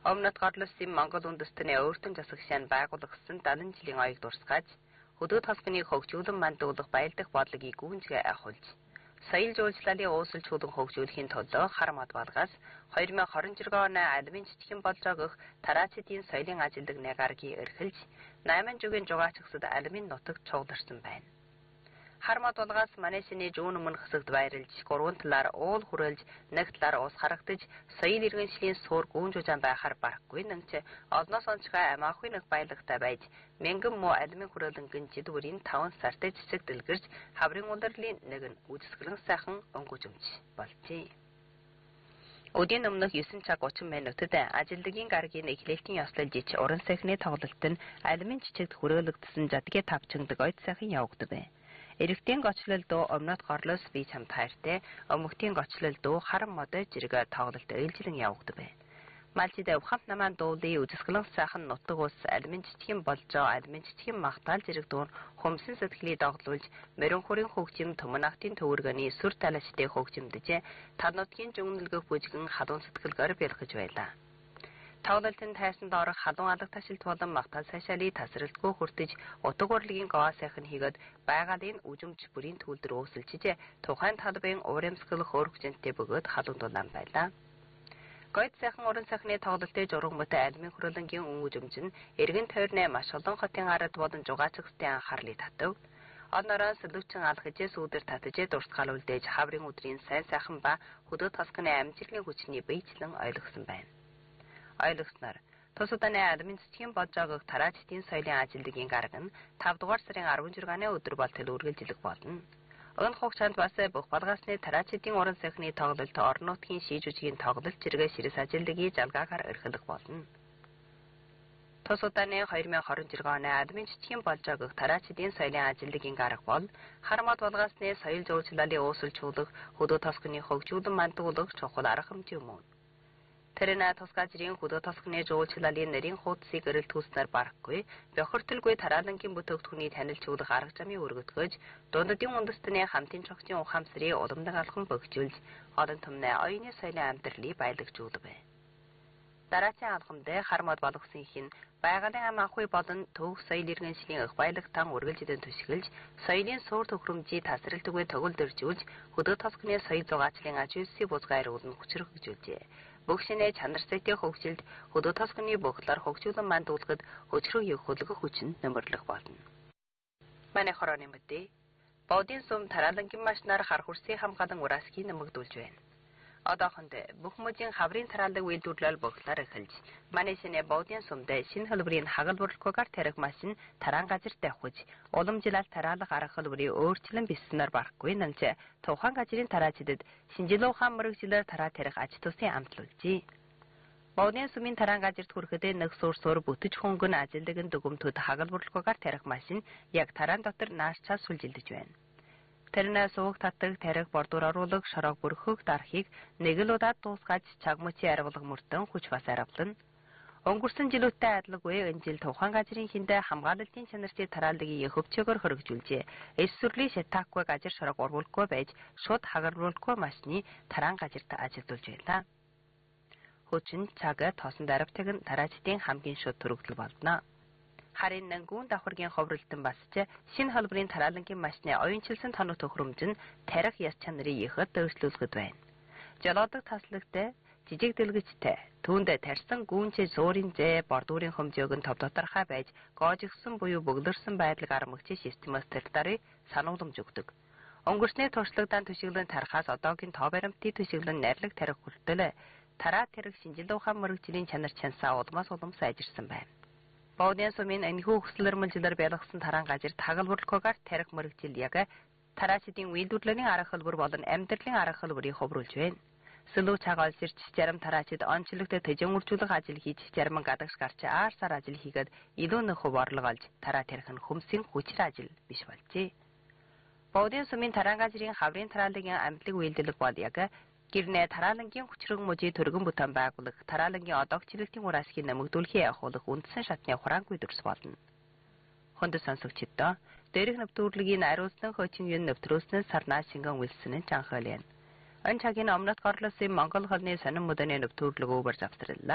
Өмнөд Горлосын Монгол үндэстний өөртөн засагшаан байгуулагдсан 70 жилийн оёг дурсгаж, хөдөө толгоныг хөгжүүлэн мандуулах баялдах бодлогыг гүйцэтгэж ахуулж, соёл жуулчлалын уусалж хөлөн хөгжүүлэхийн төлөө хар мод болгоос 2026 оны албан чичгэн болж огох тараачдын соёлын ажилтны гарагийг эрхэлж, 8 жүгийн жугаачгсад албан нутагт чууларсан байна. Хар мод болгоос Манайшины зүүн өмнө хэсэгт байрлаж, 3 талаар уул хүрээлж, нэг талаар ус харагдаж, соёл иргэншлийн суур гүнжужаан байхаар барахгүй нэгч олноос онцгой амаахуй нэг баялагтай байж, мянган муу албан хүрээлэнгийн жидвэрийн 5 сартай цэцэг дэлгэрж, хаврын улирлын нэг нь үзэсгэлэн сайхан өнгөжөмж болжээ. Өдийн өмнөх 9 цаг 30 минутад ажилтны гарагийн эхлэлтийн ёслол жич уран сайхны тоглолт нь албан чичигт хүрээлэгдсэн жадгийн тавчиндаг ойд сайхан явагдав. Эрэгтийн гочлолдоо Өмнөд Горлоос бие чамд хайртай, өмгтийн гочлолдоо харан модой зэрэг тоглолт ээлжлэн явагдав. Малчид ухамт намаан дуулын үзэсгэлэн сайхан нутаг ус албан чичгэн болжоо албан чичгэн магтаал зэрэг дуун хүмсэн сэтгэлийг догдлуулж, мөрөн хүрийн хөгжим төмөн ахтын төвөргөний сүр талаштай хөгжимдөж, тал нутгийн зөвнөлгөх бүжгэн халуун сэтгэлгээр бэлгэж байлаа. Тоглолтын тайсан доорох халуун алга ташилт болон магтаал сайшаалыг тасралтгүй хүртэж, утга урлагийн гоо сайхан хийгээд байгалийн үжимж бүрийн төлдөр өөсөлчиж, тухайн талбайн уурэмсгэл хөөрхжинтэй бөгөөд халуун дулаан байлаа. Гойд сайхан уран сайхны тоглолтын журам мөтэй албан хүрээлэнгийн үжимж нь эргэн тойрны маш олон хотын ард болон жугаачгсдын анхаарлыг татав. Онороо сэлүүчин алхаж сүүдэр татаж дурсгалуулдэж хаврын өдрийн сайн сайхан ба хөдөө толгоны амжилтны хүчний биечлэн ойлгосон байна. Ойлгосноор тусаданы албан цэцгийн болж огох тараачдын соёлын ажилтны гараг нь 5 дугаар сарын 16-ны өдөр болтол үргэлжлэх болно. Өн хугацаанд бас бүх балгаасны тараачдын уран сайхны тоглолт орон нутгийн шиж үжигийн тоглолт зэрэг ширээс ажилтны жалгаагаар эрхлэх болно. Тусаданы 2026 оны албан цэцгийн болж огох тараачдын соёлын ажилтны гараг бол хар мод балгаасны соёл жуулчлалын уусалж хуулах, хөдөө толгоны хөгжүүлэн мандуулах чухал арга хэмжээ юм. Тэрнээ тусгажрын хөдөө толгоны жуулчлалын нэрийн хуудсыг эрэлт хүснээр барахгүй, бохирдолгүй тараалангийн бүтээгдэхүүний танилцуулах арга замыг өргөдгөж, дундадын үндэстний хамтын цогцын ухаамсрын уламдаг алхам бөгжүүлж, олон түмний оюуны соёлын амьдралыг баялагжуулав. Дараачийн алхамд хар мод болгосон хин байгалийн амаахуй болон төв соёл иргэншлийн их баялагтан үргэлжлэн төсгөлж, соёлын суур төхөөрөмжийг тасралтгүй төгөлдөржүүлж, хөдөө толгоны соёл зугаачлалын аж үйлсийг бузгайруулан хүчрхэгжүүлжээ. Бүгшинээ чанар сайтай хөгжилд хөдөө толгоны бөхлөр хөгжүүлэн мандуулахад хөчрөг хөлгөх хүч нь нэмэрлэх болно. Манай хорооны мэдээ Баудын сум тараалангийн машинаар хар хурсын хамгаалан ураасгийг нэмэгдүүлж байна. Одоохонд бүх мужийн хаврын тараалаг үйлдвэрлэл бөхлөр эхэлж, Манайшины Баудын сумд шинэ хэлбэрийн хагалбарлалгүйгээр тарих машин тараан газар давхиж, уламжлалт тараалах арга хэлбэрийн өөрчлөн биснээр барахгүй нэмж, тухайн газрын тараачдад шинжилгээ ухаан мөрөгжлөөр тараа тарих аж тусыг амтлуулжээ. Баудын сумын тараан газарт хүрэхэд нэг суурсуур бүтэж хөнгөн ажилтны дүгмтүүд хагалбарлалгүйгээр тарих машин яг тараан дотор нааш цаас сүлжилдэж байна. Тэрнээ сууг татдаг тарих бордуур оруулах шорог бүрхөх дарахыг нэг л удаад дуусгаж цаг мөчийн арвалга мөртөн хүч бас арвлана. Өнгөрсөн жилүүдтэй адилгүй энэ жил тухайн газрын хиндэ хамгаалалтын чанарчид тарааллагыг хөвчөөгөр хөргөжүүлжээ. Эсвэрлийн шатаахгүй газар шорог ургуулахгүй байж шууд хагалбарлалгүй машины тараан газарт ажилдуулж байлаа. Хүчин цаг тоосон даравтыг нь тараачдын хамгийн шууд төрөгдөл болно. Харин гүн давхаргийн ховролтон басч шинэ холбрын тараалангийн машины оюунчилсан тоног төхөөрөмж нь тарих яс чанарыг ихэд өөрчлүүлэхэд байна. Жолоодог таслагтай, жижиг дэлгэцтэй, түүнд тарьсан гүнчээ суурин зэ бордуурын хэмжээг нь тов тодорхой байж, гоожигсан буюу бөглөрсөн байдлыг армагч системээс тэртарыг санууламж өгдөг. Өнгөрсний туршлагадан төшиглэн тарихаас одоогийн тоо баримтын төшиглэн найрлаг тарих хүртэл тараа тарих шинжилгээ ухаан мөрөгжлийн чанар чансаа улмаас улам сайжирсан байна. Баудын сумын энэхүү хүслэрмэлжлэр байлгасан тараан газар хагалбарлалгүйгээр тарих мөрөгжил яг тараачдын үйлдвэрлэлийн арга хэлбэр болон амьдралын арга хэлбэрийг ховруулж байна. Сэлүү цаг олсирч зарим тараачид онцлогтой тэжэн үржүүлэх ажил хийж, зарим гадагш гарч аарсаар ажил хийгээд илүү нэг хөв орлого олж тараа тарих нь хүмсийн хүчээр ажил биш болжээ. Баудын сумын тараан газрын хаврын тарааллагын амтлаг үйлдвэрлэл бол яг гэрнээ тараалангийн хүчрэг мужийн төргөн бүтээн байгуулах, тараалангийн одоогчлолтын ураасыг нэмэгдүүлэхээ явуулах үндсэн шатны хураангүй дүрс болно. Хонд сонсогчдоо дээрх нэвтрүүлгийн ариулсан хөчин юун нэвтрүүлсэн сарнаа шингэн үлсэн нь чанхал юм. Энэ цагийн Өмнөд Горлосын Монгол холны сонин мөдөний нэвтрүүлэг өвөр завсарлаа.